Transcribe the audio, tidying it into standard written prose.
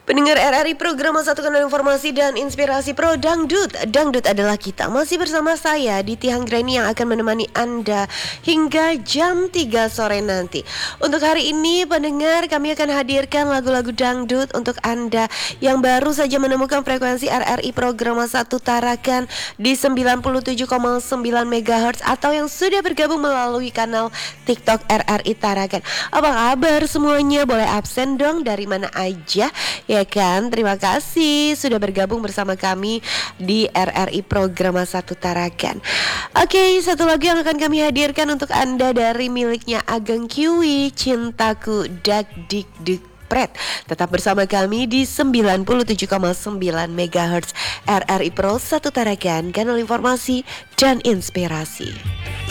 Pendengar RRI Program Satu Kanal Informasi dan Inspirasi Pro Dangdut. Dangdut adalah kita. Masih bersama saya Diti Hanggreni yang akan menemani Anda hingga jam 3 sore nanti. Untuk hari ini pendengar, kami akan hadirkan lagu-lagu dangdut untuk Anda yang baru saja menemukan frekuensi RRI Program Satu Tarakan di 97,9 MHz atau yang sudah bergabung melalui kanal TikTok RRI Tarakan. Apa kabar semuanya? Boleh absen dong, dari mana aja? Ya kan, terima kasih sudah bergabung bersama kami di RRI Program Satu Tarakan. Oke, satu lagu yang akan kami hadirkan untuk Anda dari miliknya Ageng Kiwi, Cintaku Dak Dik Dik Pret. Tetap bersama kami di 97,9 MHz RRI Pro Satu Tarakan, kanal informasi dan inspirasi.